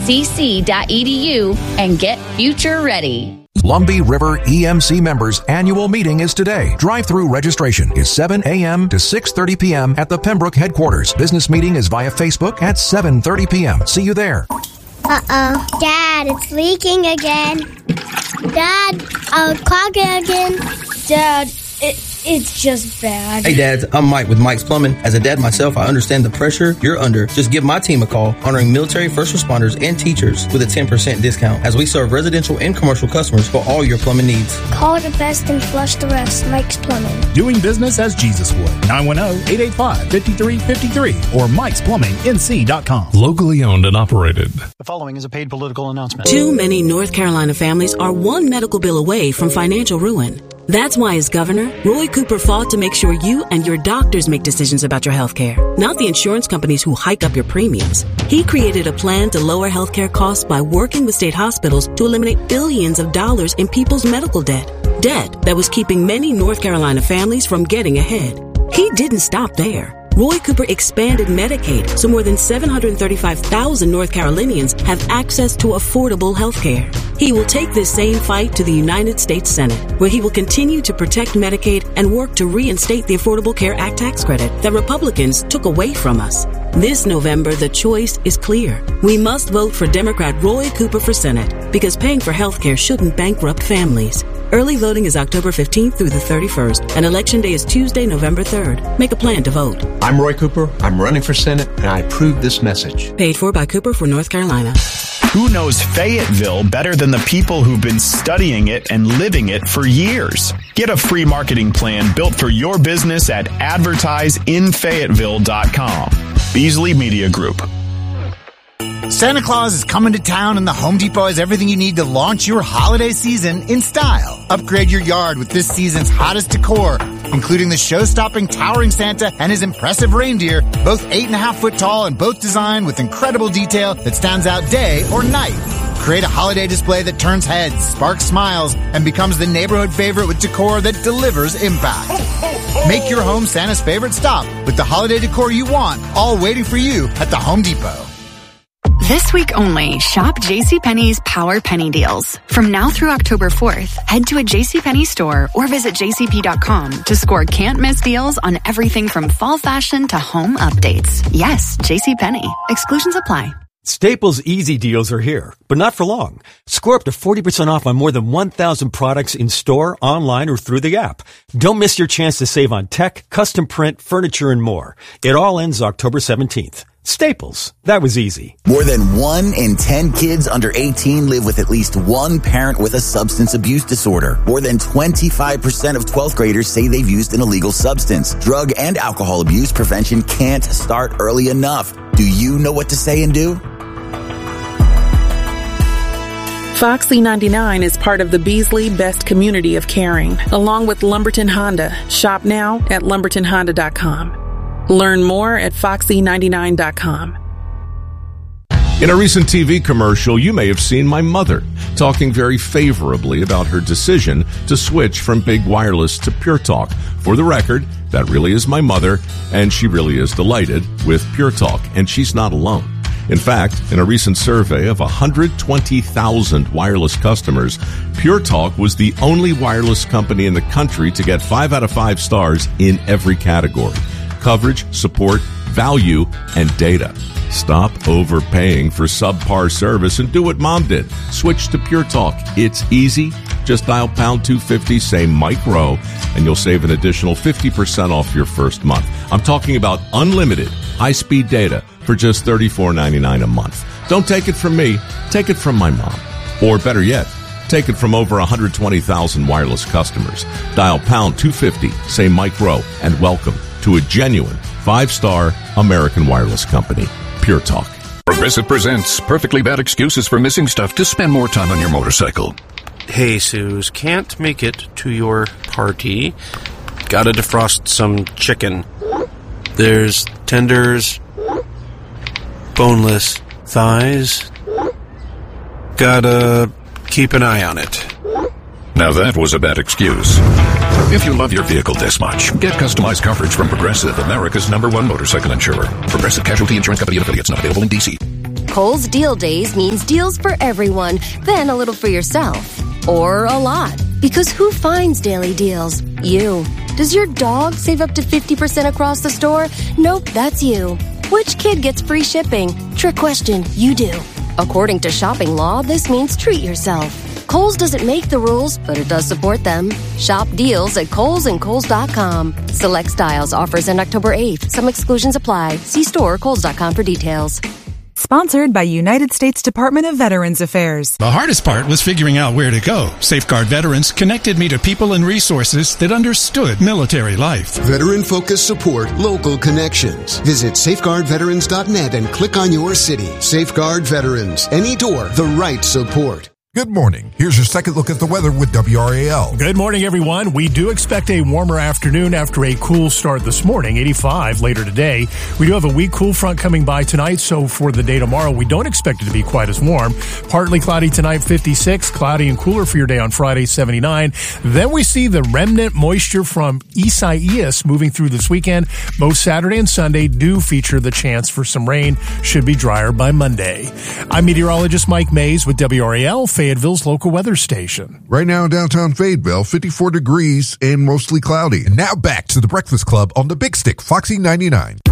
cc.edu and get future ready. Lumbee River EMC members' annual meeting is today. Drive-through registration is 7 a.m. to 6:30 p.m. at the Pembroke headquarters. Business meeting is via Facebook at 7:30 p.m. See you there. Uh-oh. Dad, it's leaking again. Dad, clogging again. Dad, it's just bad. Hey, Dads, I'm Mike with Mike's Plumbing. As a dad myself, I understand the pressure you're under. Just give my team a call, honoring military, first responders, and teachers with a 10% discount as we serve residential and commercial customers for all your plumbing needs. Call the best and flush the rest. Mike's Plumbing. Doing business as Jesus would. 910-885-5353 or Mike'sPlumbingNC.com. Locally owned and operated. The following is a paid political announcement. Too many North Carolina families are one medical bill away from financial ruin. That's why, as governor, Roy Cooper fought to make sure you and your doctors make decisions about your health care, not the insurance companies who hike up your premiums. He created a plan to lower health care costs by working with state hospitals to eliminate billions of dollars in people's medical debt. Debt that was keeping many North Carolina families from getting ahead. He didn't stop there. Roy Cooper expanded Medicaid so more than 735,000 North Carolinians have access to affordable health care. He will take this same fight to the United States Senate, where he will continue to protect Medicaid and work to reinstate the Affordable Care Act tax credit that Republicans took away from us. This November, the choice is clear. We must vote for Democrat Roy Cooper for Senate because paying for health care shouldn't bankrupt families. Early voting is October 15th through the 31st, and Election Day is Tuesday, November 3rd. Make a plan to vote. I'm Roy Cooper. I'm running for Senate, and I approve this message. Paid for by Cooper for North Carolina. Who knows Fayetteville better than the people who've been studying it and living it for years? Get a free marketing plan built for your business at advertiseinfayetteville.com. Beasley Media Group. Santa Claus is coming to town, and the Home Depot has everything you need to launch your holiday season in style. Upgrade your yard with this season's hottest decor, including the show-stopping towering Santa and his impressive reindeer, both 8.5 foot tall and both designed with incredible detail that stands out day or night. Create a holiday display that turns heads, sparks smiles, and becomes the neighborhood favorite with decor that delivers impact. Make your home Santa's favorite stop with the holiday decor you want, all waiting for you at the Home Depot. This week only, shop JCPenney's Power Penny Deals. From now through October 4th, head to a JCPenney store or visit jcp.com to score can't-miss deals on everything from fall fashion to home updates. Yes, JCPenney. Exclusions apply. Staples Easy Deals are here, but not for long. Score up to 40% off on more than 1,000 products in store, online, or through the app. Don't miss your chance to save on tech, custom print, furniture, and more. It all ends October 17th. Staples. That was easy. More than 1 in 10 kids under 18 live with at least one parent with a substance abuse disorder. More than 25% of 12th graders say they've used an illegal substance. Drug and alcohol abuse prevention can't start early enough. Do you know what to say and do? Foxy 99 is part of the Beasley Best Community of Caring, along with Lumberton Honda. Shop now at lumbertonhonda.com. Learn more at foxy99.com. In a recent TV commercial, you may have seen my mother talking very favorably about her decision to switch from Big Wireless to Pure Talk. For the record, that really is my mother, and she really is delighted with Pure Talk, and she's not alone. In fact, in a recent survey of 120,000 wireless customers, Pure Talk was the only wireless company in the country to get 5 out of 5 stars in every category: coverage, support, value, and data. Stop overpaying for subpar service and do what Mom did. Switch to Pure Talk. It's easy. Just dial pound 250, say Mike Rowe, and you'll save an additional 50% off your first month. I'm talking about unlimited high-speed data for just $34.99 a month. Don't take it from me. Take it from my mom. Or better yet, take it from over 120,000 wireless customers. Dial pound 250, say Mike Rowe, and welcome to a genuine 5-star American wireless company, Pure Talk. Progressive presents Perfectly Bad Excuses for Missing Stuff to Spend More Time on Your Motorcycle. Hey, Suze, can't make it to your party. Gotta defrost some chicken. There's tenders, boneless thighs. Gotta keep an eye on it. Now that was a bad excuse. If you love your vehicle this much, get customized coverage from Progressive, America's #1 motorcycle insurer. Progressive Casualty Insurance Company and affiliates, not available in D.C. Kohl's Deal Days means deals for everyone, then a little for yourself. Or a lot. Because who finds daily deals? You. Does your dog save up to 50% across the store? Nope, that's you. Which kid gets free shipping? Trick question, you do. According to shopping law, this means treat yourself. Kohl's doesn't make the rules, but it does support them. Shop deals at Kohl's and Kohl's.com. Select styles, offers end October 8th. Some exclusions apply. See store or Kohl's.com for details. Sponsored by United States Department of Veterans Affairs. The hardest part was figuring out where to go. Safeguard Veterans connected me to people and resources that understood military life. Veteran-focused support, local connections. Visit safeguardveterans.net and click on your city. Safeguard Veterans. Any door, the right support. Good morning. Here's your second look at the weather with WRAL. Good morning, everyone. We do expect a warmer afternoon after a cool start this morning, 85 later today. We do have a weak cool front coming by tonight, so for the day tomorrow, we don't expect it to be quite as warm. Partly cloudy tonight, 56. Cloudy and cooler for your day on Friday, 79. Then we see the remnant moisture from Isaias moving through this weekend. Both Saturday and Sunday do feature the chance for some rain. Should be drier by Monday. I'm meteorologist Mike Mays with WRAL, Fayetteville's local weather station. Right now in downtown Fayetteville, 54 degrees and mostly cloudy. And now back to the Breakfast Club on the Big Stick, Foxy 99.